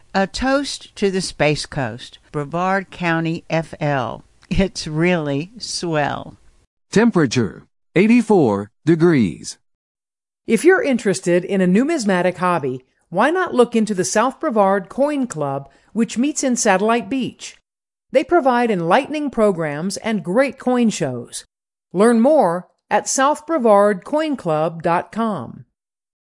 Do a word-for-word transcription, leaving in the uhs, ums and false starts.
A toast to the Space Coast, Brevard County, F L. It's really swell. Temperature, eighty-four degrees. If you're interested in a numismatic hobby, why not look into the South Brevard Coin Club, which meets in Satellite Beach? They provide enlightening programs and great coin shows. Learn more at south brevard coin club dot com.